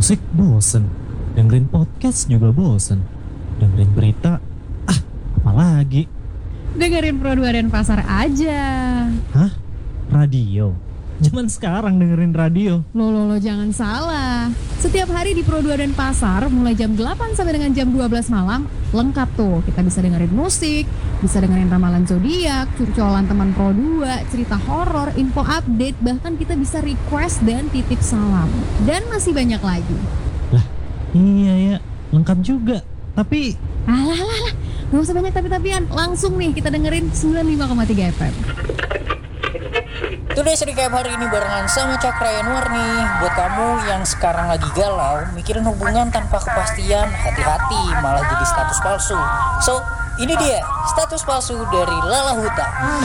musik bosen, dengerin podcast juga bosen, dengerin berita, apalagi? Dengerin Pro 2 Denpasar aja. Hah? Radio? Zaman sekarang dengerin radio. Lo jangan salah. Setiap hari di Pro 2 Denpasar mulai jam 8 sampai dengan jam 12 malam lengkap tuh. Kita bisa dengerin musik, bisa dengerin ramalan zodiak, curcolan teman Pro 2, cerita horor, info update, bahkan kita bisa request dan titip salam. Dan masih banyak lagi. Lah, iya ya, lengkap juga. Tapi Alah, gak usah banyak tapi-tapian. Langsung nih kita dengerin 95,3 FM. Today's Recap hari ini barengan sama Cakra Yanuar nih. Buat kamu yang sekarang lagi galau, mikirin hubungan tanpa kepastian, hati-hati malah jadi status palsu. So, ini dia status palsu dari Lala Huta.